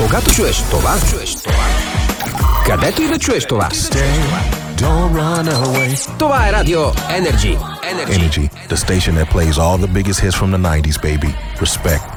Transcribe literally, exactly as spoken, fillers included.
Когато чуеш това, чуеш това. Където и да чуеш това. Stay, don't run away. Това е Радио Energy. Energy, the station that plays all the biggest hits from the nineties, baby. Respect.